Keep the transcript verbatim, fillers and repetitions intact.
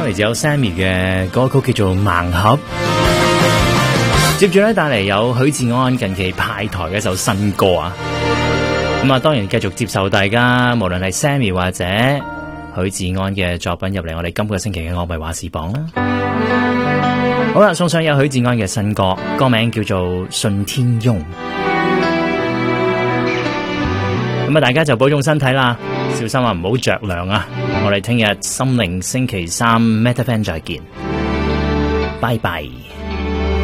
嚟自有 Sammy 嘅歌曲叫做《盲盒》，接住咧帶嚟有許志安近期派台嘅一首新歌啊！咁啊，當然繼續接受大家無論係 Sammy 或者許志安嘅作品入嚟我哋今個星期嘅樂迷話事榜啦。好啦，送上有許志安嘅新歌，歌名叫做《信天翁》。咁啊，大家就保重身體啦，小心啊，唔好着涼啊！我哋聽日心靈星期三 Metafan 再見，拜拜。